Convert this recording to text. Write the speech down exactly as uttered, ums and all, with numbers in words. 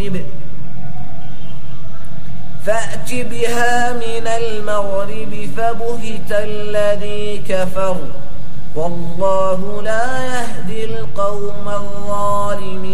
المغرب فأت بها من المغرب فبهت الذي كفر والله لا يهدي القوم الظالمين.